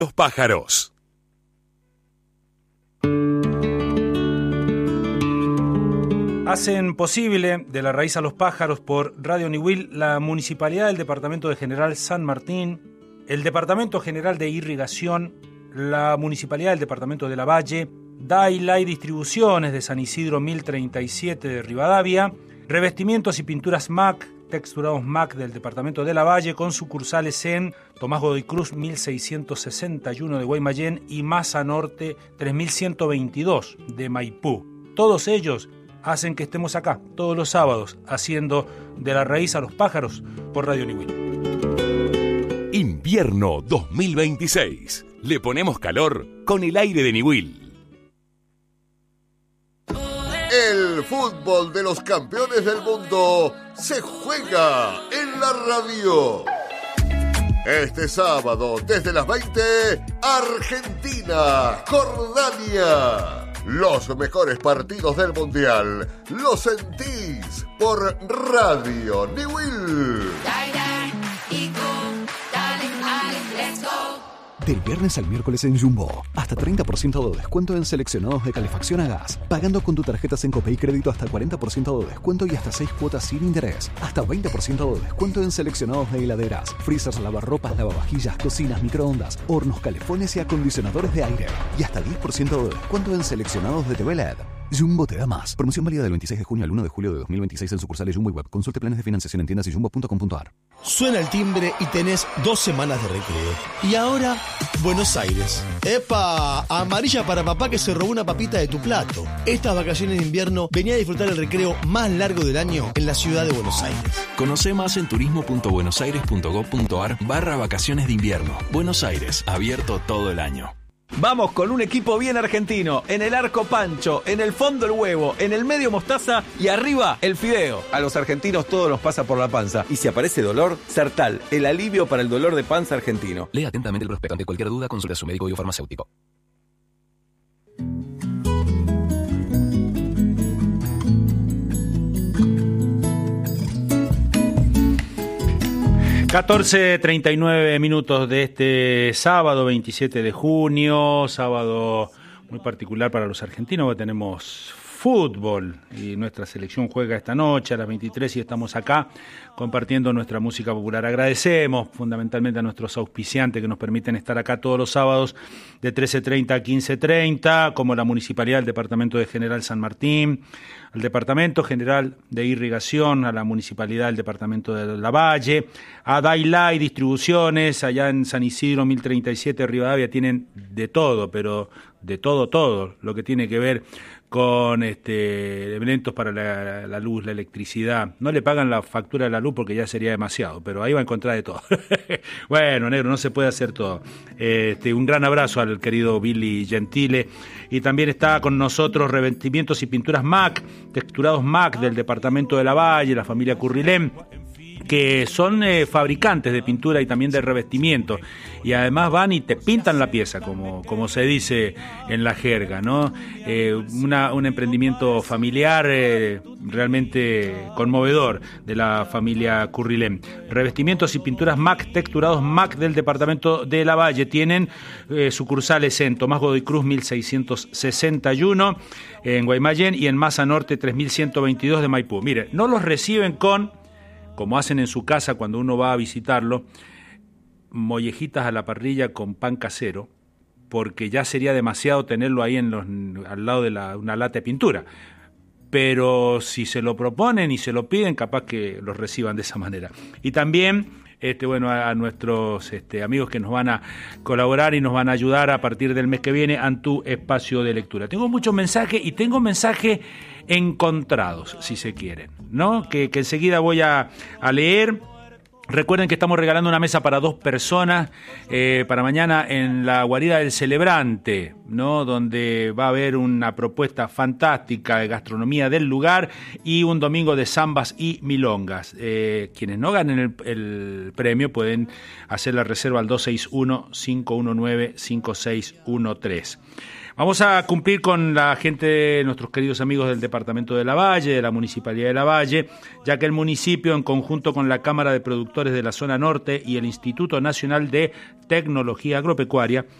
Los pájaros. Hacen posible De la Raíz a los Pájaros por Radio Niwil la Municipalidad del Departamento de General San Martín, el Departamento General de Irrigación, la Municipalidad del Departamento de Lavalle, Dailai Distribuciones de San Isidro 1037 de Rivadavia, Revestimientos y Pinturas MAC, Texturados MAC del Departamento de Lavalle, con sucursales en Tomás Godoy Cruz 1661 de Guaymallén y Masa Norte 3122 de Maipú. Todos ellos hacen que estemos acá todos los sábados haciendo De la Raíz a los Pájaros por Radio Niwil. Invierno 2026. Le ponemos calor con el aire de Niwil. El fútbol de los campeones del mundo se juega en la radio. Este sábado, desde las 20, Argentina, Jordania. Los mejores partidos del Mundial los sentís por Radio Niwil. Del viernes al miércoles en Jumbo, hasta 30% de descuento en seleccionados de calefacción a gas. Pagando con tu tarjeta Sencopay Crédito hasta 40% de descuento y hasta 6 cuotas sin interés. Hasta 20% de descuento en seleccionados de heladeras, freezers, lavarropas, lavavajillas, cocinas, microondas, hornos, calefones y acondicionadores de aire. Y hasta 10% de descuento en seleccionados de TV LED. Jumbo te da más. Promoción válida del 26 de junio al 1 de julio de 2026 en sucursales Jumbo y Web. Consulte planes de financiación en tiendas y jumbo.com.ar. Suena el timbre y tenés 2 semanas de recreo. Y ahora, Buenos Aires. ¡Epa! Amarilla para papá que se robó una papita de tu plato. Estas vacaciones de invierno venía a disfrutar el recreo más largo del año en la ciudad de Buenos Aires. Conoce más en turismo.buenosaires.gov.ar/vacaciones de invierno. Buenos Aires, abierto todo el año. Vamos con un equipo bien argentino. En el arco Pancho, en el fondo el huevo, en el medio mostaza y arriba el fideo. A los argentinos todo nos pasa por la panza. Y si aparece dolor, Sertal, el alivio para el dolor de panza argentino. Lea atentamente el prospecto. Ante cualquier duda, consulte a su médico o farmacéutico. (14:39) de este sábado 27 de junio, sábado muy particular para los argentinos, porque tenemos fútbol y nuestra selección juega esta noche a las 23 y estamos acá compartiendo nuestra música popular. Agradecemos fundamentalmente a nuestros auspiciantes que nos permiten estar acá todos los sábados de 13:30 a 15:30, como la Municipalidad del Departamento de General San Martín, al Departamento General de Irrigación, a la Municipalidad del Departamento de Lavalle, a Dailai Distribuciones, allá en San Isidro 1037 Rivadavia. Tienen de todo, pero de todo lo que tiene que ver con elementos para la luz, la electricidad. No le pagan la factura de la luz porque ya sería demasiado, pero ahí va a encontrar de todo. Bueno, negro, no se puede hacer todo. Un gran abrazo al querido Billy Gentile. Y también está con nosotros Revestimientos y Pinturas MAC, Texturados MAC del Departamento de Lavalle, la familia Currilén, que son fabricantes de pintura y también de revestimiento, y además van y te pintan la pieza, como se dice en la jerga, ¿no? Un emprendimiento familiar realmente conmovedor de la familia Currilén. Revestimientos y Pinturas MAC, Texturados MAC del Departamento de Lavalle. Tienen sucursales en Tomás Godoy Cruz 1661 en Guaymallén y en Masa Norte 3122 de Maipú. Mire, no los reciben como hacen en su casa cuando uno va a visitarlo, mollejitas a la parrilla con pan casero, porque ya sería demasiado tenerlo ahí al lado de una lata de pintura. Pero si se lo proponen y se lo piden, capaz que los reciban de esa manera. Y también a nuestros amigos que nos van a colaborar y nos van a ayudar a partir del mes que viene en tu espacio de lectura. Tengo muchos mensajes y tengo mensajes encontrados, si se quieren, ¿no? Que enseguida voy a leer. Recuerden que estamos regalando una mesa para 2 personas para mañana en la guarida del Celebrante. ¿no? Donde va a haber una propuesta fantástica de gastronomía del lugar y un domingo de zambas y milongas. Quienes no ganen el premio pueden hacer la reserva al 261-519-5613. Vamos a cumplir con la gente, nuestros queridos amigos del Departamento de Lavalle, de la Municipalidad de Lavalle, ya que el municipio, en conjunto con la Cámara de Productores de la Zona Norte y el Instituto Nacional de Tecnología Agropecuaria,